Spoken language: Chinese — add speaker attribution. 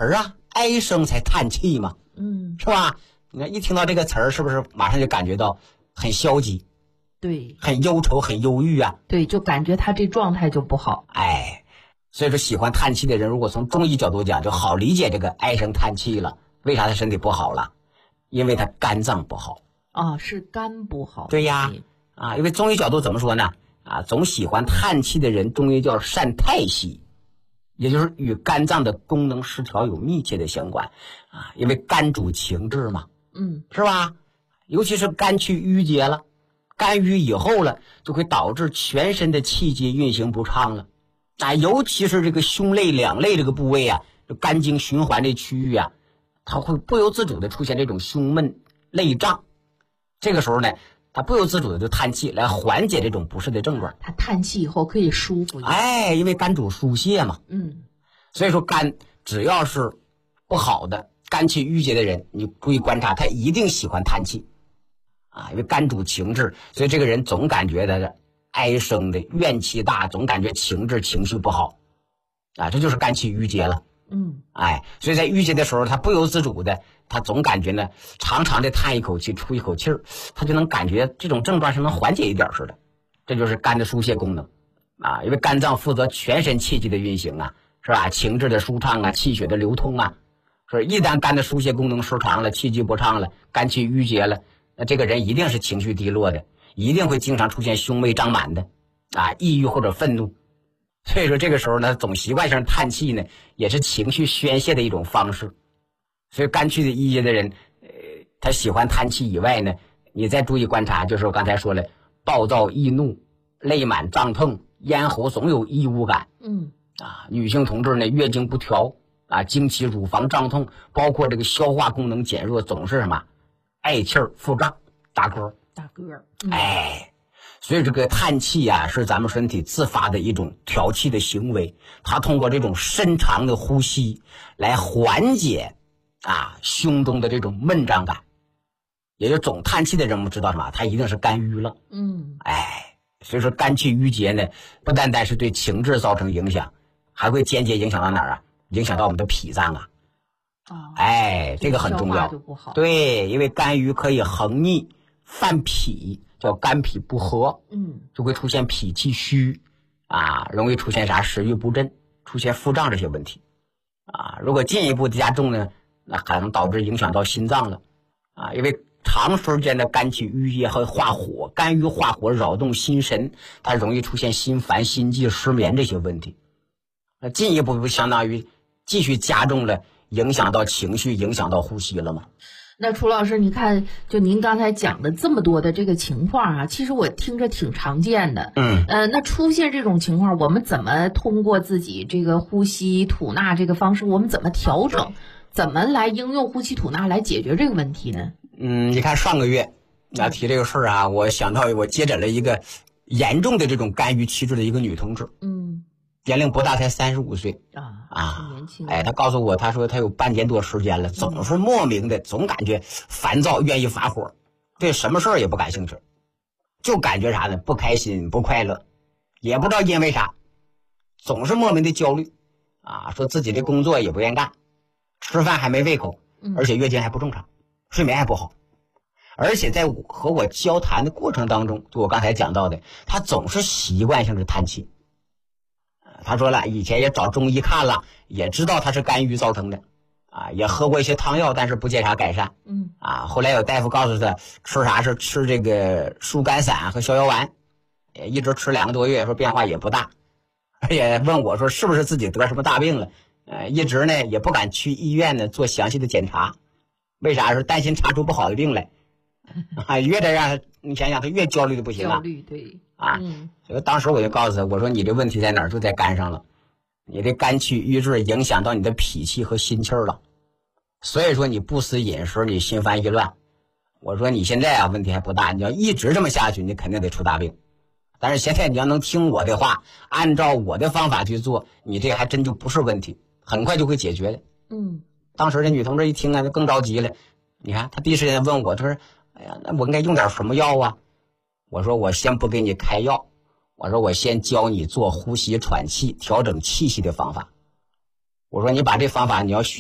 Speaker 1: 儿啊，唉声才叹气嘛，是吧？你看一听到这个词儿，是不是马上就感觉到很消极，
Speaker 2: 对，
Speaker 1: 很忧愁，很忧郁啊？
Speaker 2: 对，就感觉他这状态就不好。
Speaker 1: 哎，所以说喜欢叹气的人，如果从中医角度讲，就好理解这个唉声叹气了。为啥他身体不好了？因为他肝脏不好。
Speaker 2: 是肝不好。
Speaker 1: 对呀，因为中医角度怎么说呢？总喜欢叹气的人，中医叫善太息，也就是与肝脏的功能失调有密切的相关因为肝主情志嘛，是吧？尤其是肝气郁结了，肝郁以后了，就会导致全身的气机运行不畅了尤其是这个胸肋两肋这个部位就肝经循环这区域它会不由自主的出现这种胸闷肋胀，这个时候呢，他不由自主的就叹气来缓解这种不适的症状。
Speaker 2: 他叹气以后可以舒服一点。
Speaker 1: 因为肝主疏泄嘛。所以说肝只要是不好的肝气郁结的人，你注意观察，他一定喜欢叹气因为肝主情志，所以这个人总感觉他唉声的，怨气大，总感觉情绪不好这就是肝气郁结了。所以在郁结的时候，他不由自主的，他总感觉呢，长长的叹一口气，出一口气儿，他就能感觉这种症状是能缓解一点似的。这就是肝的疏泄功能因为肝脏负责全身气机的运行是吧？情志的舒畅气血的流通是一旦肝的疏泄功能失常了，气机不畅了，肝气郁结了，那这个人一定是情绪低落的，一定会经常出现胸闷胀满的抑郁或者愤怒。所以说这个时候呢，总习惯性叹气呢，也是情绪宣泄的一种方式。所以肝气的郁结的人，他喜欢叹气以外呢，你再注意观察，就是我刚才说了，暴躁易怒，肋满胀痛，咽喉总有异物感。女性同志呢，月经不调经期乳房胀痛，包括这个消化功能减弱，总是什么嗳气儿、腹胀、打嗝。所以这个叹气是咱们身体自发的一种调气的行为，它通过这种深长的呼吸来缓解胸中的这种闷胀感。也就总叹气的人，我们知道什么？他一定是肝郁了。所以说肝气郁结呢，不单单是对情志造成影响，还会间接影响到哪儿影响到我们的脾脏这个很重要。对，因为肝郁可以横逆犯脾，叫肝脾不和，就会出现脾气虚容易出现食欲不振，出现腹胀这些问题如果进一步加重呢，那可能导致影响到心脏了因为长时间的肝气郁结和化火，肝郁化火扰动心神，它容易出现心烦、心悸、失眠这些问题。那进一步不相当于继续加重了，影响到情绪，影响到呼吸了吗？
Speaker 2: 那楚老师，你看，就您刚才讲的这么多的这个情况其实我听着挺常见的。那出现这种情况，我们怎么通过自己这个呼吸吐纳这个方式，我们怎么调整，怎么来应用呼吸吐纳来解决这个问题呢？
Speaker 1: 你看上个月提这个事儿我想到我接诊了一个严重的这种肝郁气滞的一个女同志，年龄不大，才35岁
Speaker 2: 年轻。
Speaker 1: 她告诉我，她说她有半年多时间了，总是莫名的，总感觉烦躁，愿意发火，对什么事儿也不感兴趣，就感觉啥呢？不开心，不快乐，也不知道因为啥，总是莫名的焦虑说自己的工作也不愿干，吃饭还没胃口，而且月经还不正常，睡眠还不好，而且在和我交谈的过程当中，就我刚才讲到的，她总是习惯性的叹气。他说了，以前也找中医看了，也知道他是肝郁造成的也喝过一些汤药，但是不见啥改善。后来有大夫告诉他吃啥，是吃这个疏肝散和逍遥丸，一直吃2个多月，说变化也不大，也问我说是不是自己得什么大病了，一直呢也不敢去医院呢做详细的检查，为啥？是担心查出不好的病来越得让你想想，他越焦虑的不行
Speaker 2: 焦虑，对
Speaker 1: 所以当时我就告诉他，我说你这问题在哪儿？就在肝上了，你的肝气郁滞影响到你的脾气和心气了，所以说你不思饮食，你心烦意乱。我说你现在问题还不大，你要一直这么下去，你肯定得出大病。但是现在你要能听我的话，按照我的方法去做，你这还真就不是问题，很快就会解决的。当时这女同志一听就更着急了，你看她第一时间问我，她说哎呀，那我应该用点什么药啊？我说我先不给你开药，我说我先教你做呼吸喘气调整气息的方法。我说你把这方法你要学